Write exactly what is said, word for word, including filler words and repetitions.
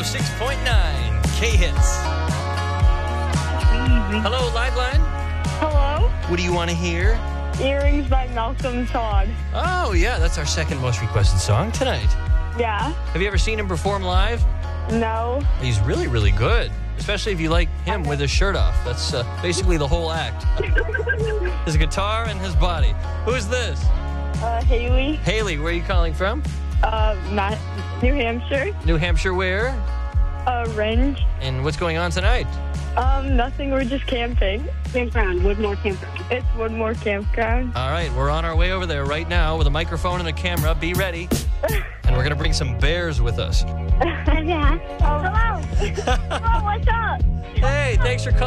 six point nine K-Hits. Hello, Liveline. Hello? What do you want to hear? Earrings by Malcolm Todd. Oh, yeah, that's our second most requested song tonight. Yeah. Have you ever seen him perform live? No. He's really, really good, especially if you like him with his shirt off. That's uh, basically the whole act. His guitar and his body. Who's this? Uh, Haley. Haley, where are you calling from? Uh, Matt, New Hampshire. New Hampshire where? Uh, Range. And what's going on tonight? Um, nothing. We're just camping. Campground, Woodmore Campground. It's Woodmore Campground. All right, we're on our way over there right now with a microphone and a camera. Be ready. And we're going to bring some bears with us. Yeah. Hello. Oh, what's up? Hey, thanks for calling.